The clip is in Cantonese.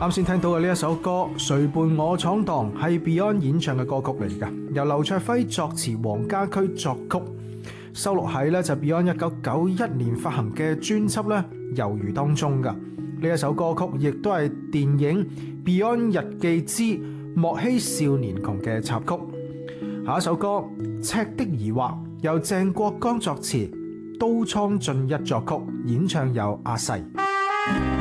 啱先聽到嘅呢一首歌《誰伴我闖蕩》係 Beyond 演唱嘅歌曲嚟㗎，由劉卓輝作詞，黃家駒作曲，收錄喺咧就 Beyond 1991年發行嘅專輯咧《猶豫》當中㗎。呢一首歌曲亦都係電影《Beyond 日記之莫欺少年窮》嘅插曲。下一首歌《赤的疑惑》由鄭國江作詞，刀倉俊一作曲，演唱有阿細。